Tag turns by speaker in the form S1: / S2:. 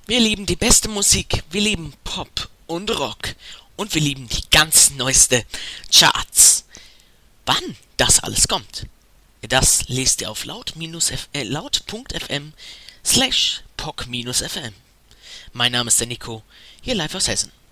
S1: Wir lieben die beste Musik, wir lieben Pop und Rock und wir lieben die ganz neueste Charts. Wann das alles kommt, das lest ihr auf laut.fm/poc-fm. Mein Name ist der Nico, hier live aus Hessen.